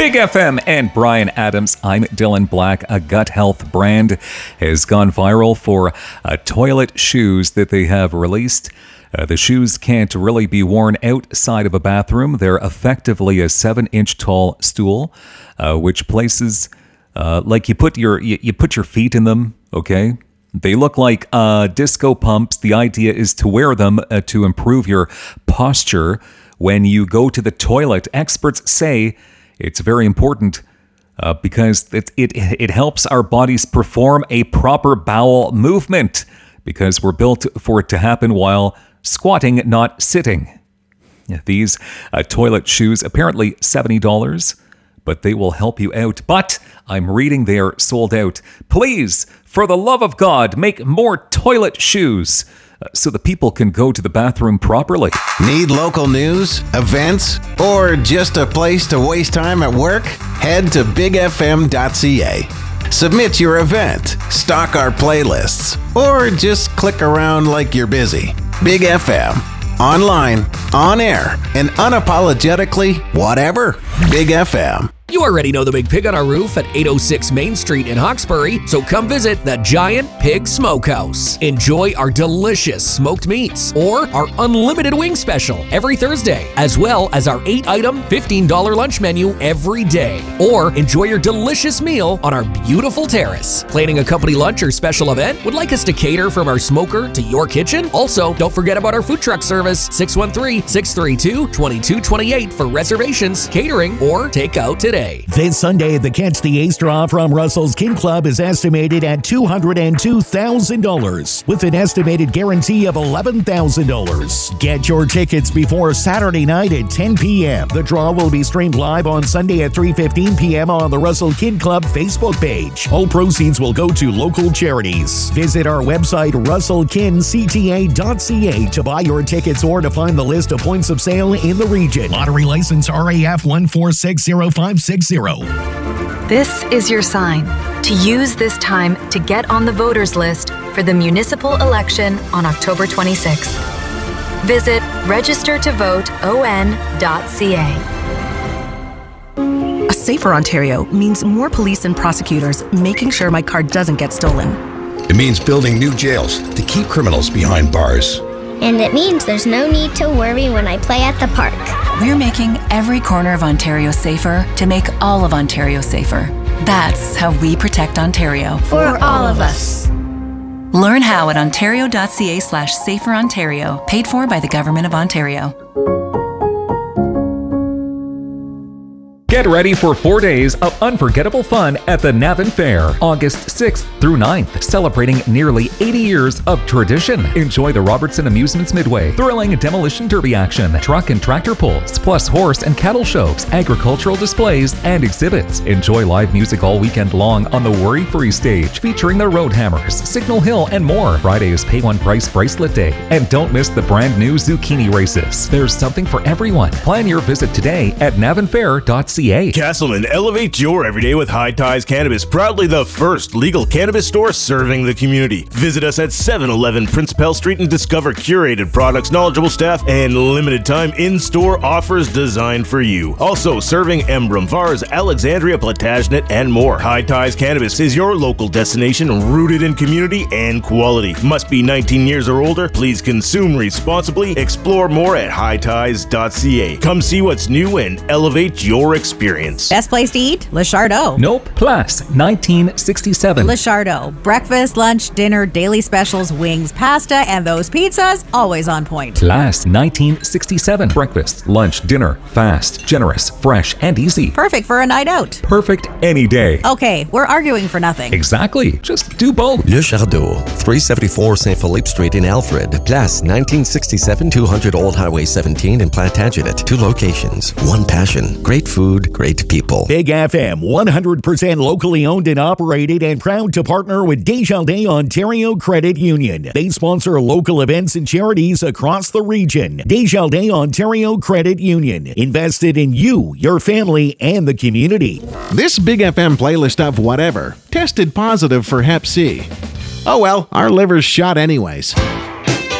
Big FM and Brian Adams. I'm Dylan Black. A gut health brand has gone viral for toilet shoes that they have released. The shoes can't really be worn outside of a bathroom. They're effectively a 7-inch tall stool, which places like you put your feet in them. Okay. They look like disco pumps. The idea is to wear them to improve your posture when you go to the toilet. Experts say it's very important because it helps our bodies perform a proper bowel movement because we're built for it to happen while squatting, not sitting. These toilet shoes, apparently $70, but they will help you out. But I'm reading they're sold out. Please, for the love of God, make more toilet shoes so the people can go to the bathroom properly. Need local news, events, or just a place to waste time at work? Head to bigfm.ca. Submit your event, stock our playlists, or just click around like you're busy. Big FM. Online, on air, and unapologetically whatever. Big FM. You already know the Big Pig on our roof at 806 Main Street in Hawkesbury, so come visit the Giant Pig Smokehouse. Enjoy our delicious smoked meats or our unlimited wing special every Thursday, as well as our 8-item $15 lunch menu every day. Or enjoy your delicious meal on our beautiful terrace. Planning a company lunch or special event? Would like us to cater from our smoker to your kitchen? Also, don't forget about our food truck service, 613-632-2228 for reservations, catering, or takeout today. This Sunday, the Catch the Ace draw from Russell's King Club is estimated at $202,000 with an estimated guarantee of $11,000. Get your tickets before Saturday night at 10 p.m. The draw will be streamed live on Sunday at 3:15 p.m. on the Russell King Club Facebook page. All proceeds will go to local charities. Visit our website, russellkincta.ca, to buy your tickets or to find the list of points of sale in the region. Lottery license RAF 1460560. This is your sign to use this time to get on the voters list for the municipal election on October 26th. Visit registertovoteon.ca. A safer Ontario means more police and prosecutors making sure my car doesn't get stolen. It means building new jails to keep criminals behind bars. And it means there's no need to worry when I play at the park. We're making every corner of Ontario safer to make all of Ontario safer. That's how we protect Ontario. For all of us. Learn how at ontario.ca/saferontario, paid for by the Government of Ontario. Get ready for 4 days of unforgettable fun at the Navan Fair, August 6th through 9th, celebrating nearly 80 years of tradition. Enjoy the Robertson Amusements Midway, thrilling demolition derby action, truck and tractor pulls, plus horse and cattle shows, agricultural displays, and exhibits. Enjoy live music all weekend long on the Worry-Free stage, featuring the Roadhammers, Signal Hill, and more. Friday is Pay One Price Bracelet Day. And don't miss the brand new zucchini races. There's something for everyone. Plan your visit today at navanfair.ca. Castleman, elevate your everyday with High Ties Cannabis, proudly the first legal cannabis store serving the community. Visit us at 711 Prince Pell Street and discover curated products, knowledgeable staff, and limited time in-store offers designed for you. Also serving Embrun, Vars, Alexandria, Plantagenet, and more. High Ties Cannabis is your local destination rooted in community and quality. Must be 19 years or older. Please consume responsibly. Explore more at highties.ca. Come see what's new and elevate your experience. Best place to eat? Le Chardot. Nope. Place 1967. Le Chardot. Breakfast, lunch, dinner, daily specials, wings, pasta, and those pizzas, always on point. Place 1967. Breakfast, lunch, dinner, fast, generous, fresh, and easy. Perfect for a night out. Perfect any day. Okay, we're arguing for nothing. Exactly. Just do both. Le Chardot, 374 St. Philippe Street in Alfred. Place 1967, 200 Old Highway 17 in Plantagenet. 2 locations, 1 passion. Great food, great people. Big FM, 100% locally owned and operated, and proud to partner with Desjardins Ontario Credit Union. They sponsor local events and charities across the region. Desjardins Ontario Credit Union. Invested in you, your family, and the community. This Big FM playlist of whatever tested positive for Hep C. Oh well, our liver's shot anyways.